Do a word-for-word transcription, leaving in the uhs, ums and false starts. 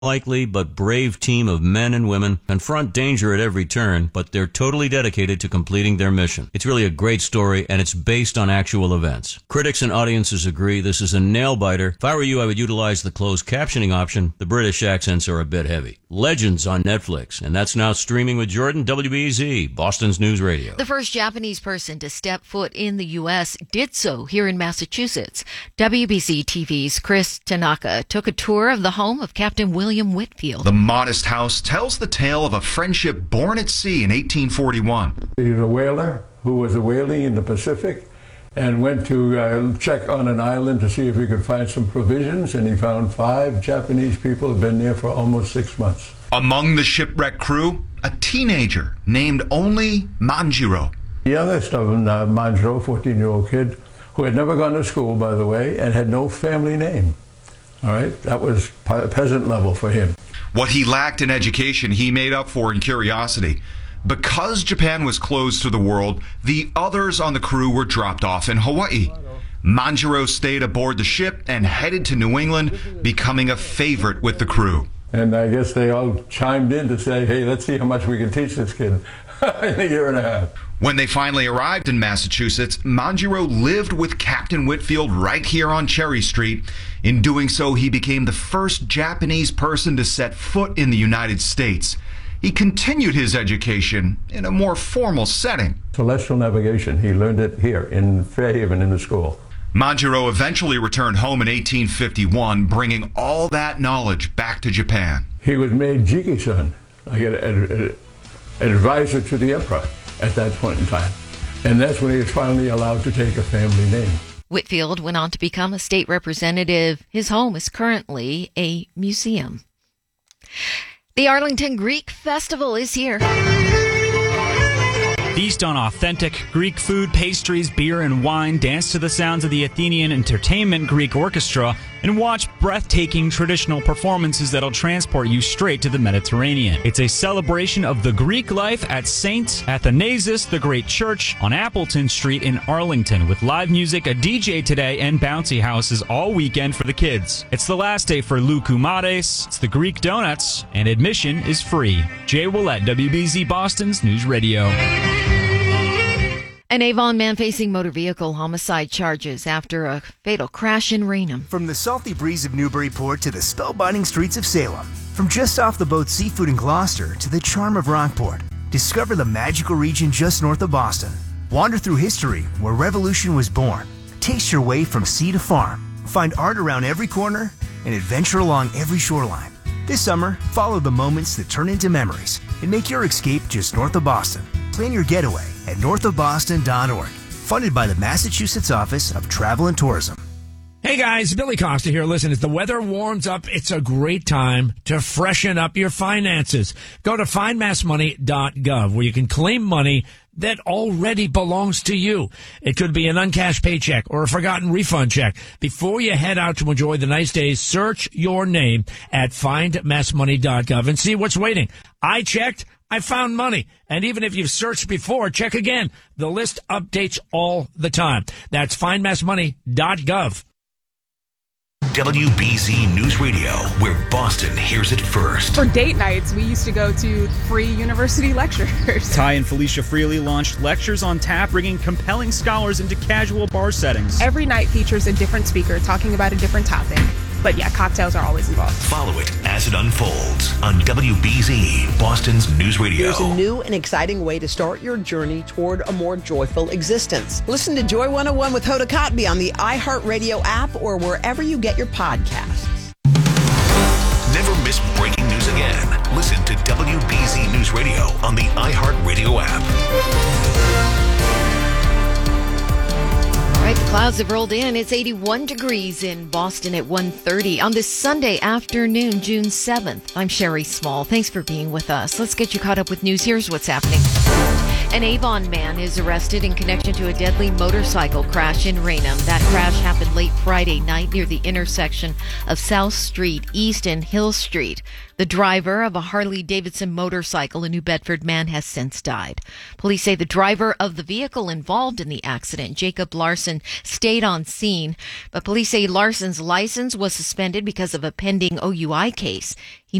likely but brave team of men and women confront danger at every turn, but they're totally dedicated to completing their mission. It's really a great story, and it's based on actual events. Critics and audiences agree this is a nail-biter. If I were you, I would utilize the closed captioning option. The British accents are a bit heavy. Legends on Netflix, and that's now streaming with Jordan. W B Z, Boston's News Radio. The first Japanese person to step foot in the U S did so here in Massachusetts. W B Z T V's Chris Tanaka took a tour of the home of Captain William Whitfield. The modest house tells the tale of a friendship born at sea in eighteen forty-one. He's a whaler who was a whaling in the Pacific and went to uh, check on an island to see if he could find some provisions, and he found five Japanese people who had been there for almost six months. Among the shipwreck crew, a teenager named only Manjiro. The youngest of them, uh, Manjiro, fourteen-year-old kid, who had never gone to school, by the way, and had no family name. All right, that was peasant level for him. What he lacked in education, he made up for in curiosity. Because Japan was closed to the world, the others on the crew were dropped off in Hawaii. Manjiro stayed aboard the ship and headed to New England, becoming a favorite with the crew. And I guess they all chimed in to say, hey, let's see how much we can teach this kid in a year and a half. When they finally arrived in Massachusetts, Manjiro lived with Captain Whitfield right here on Cherry Street. In doing so, he became the first Japanese person to set foot in the United States. He continued his education in a more formal setting. Celestial navigation, he learned it here in Fairhaven in the school. Manjiro eventually returned home in eighteen fifty-one, bringing all that knowledge back to Japan. He was made Jiki-san, like an, an, an advisor to the emperor at that point in time. And that's when he was finally allowed to take a family name. Whitfield went on to become a state representative. His home is currently a museum. The Arlington Greek Festival is here. Feast on authentic Greek food, pastries, beer, and wine, dance to the sounds of the Athenian Entertainment Greek Orchestra, and watch breathtaking traditional performances that'll transport you straight to the Mediterranean. It's a celebration of the Greek life at Saint Athanasius the Great Church on Appleton Street in Arlington, with live music, a D J today, and bouncy houses all weekend for the kids. It's the last day for Lou Kumades, it's the Greek Donuts, and admission is free. Jay Willett, W B Z Boston's News Radio. An Avon man facing motor vehicle homicide charges after a fatal crash in Raynham. From the salty breeze of Newburyport to the spellbinding streets of Salem, from just off the boat Seafood in Gloucester to the charm of Rockport, discover the magical region just north of Boston. Wander through history where revolution was born. Taste your way from sea to farm. Find art around every corner and adventure along every shoreline. This summer, follow the moments that turn into memories and make your escape just north of Boston. Plan your getaway at north of boston dot org. Funded by the Massachusetts Office of Travel and Tourism. Hey guys, Billy Costa here. Listen, as the weather warms up, it's a great time to freshen up your finances. Go to find mass money dot gov where you can claim money that already belongs to you. It could be an uncashed paycheck or a forgotten refund check. Before you head out to enjoy the nice days, search your name at find mass money dot gov and see what's waiting. I checked. I found money. And even if you've searched before, check again. The list updates all the time. That's find mass money dot gov. W B Z News Radio, where Boston hears it first. For date nights, we used to go to free university lectures. Ty and Felicia Freely launched Lectures on Tap, bringing compelling scholars into casual bar settings. Every night features a different speaker talking about a different topic. But yeah, cocktails are always involved. Follow it as it unfolds on W B Z, Boston's News Radio. There's a new and exciting way to start your journey toward a more joyful existence. Listen to Joy one oh one with Hoda Kotb on the iHeartRadio app or wherever you get your podcasts. Never miss breaking news again. Listen to W B Z News Radio on the iHeartRadio app. All right, the clouds have rolled in. It's eighty-one degrees in Boston at one thirty on this Sunday afternoon, June seventh. I'm Sherry Small. Thanks for being with us. Let's get you caught up with news. Here's what's happening. An Avon man is arrested in connection to a deadly motorcycle crash in Raynham. That crash happened late Friday night near the intersection of South Street East and Hill Street. The driver of a Harley-Davidson motorcycle, a New Bedford man, has since died. Police say the driver of the vehicle involved in the accident, Jacob Larson, stayed on scene, but police say Larson's license was suspended because of a pending O U I case. He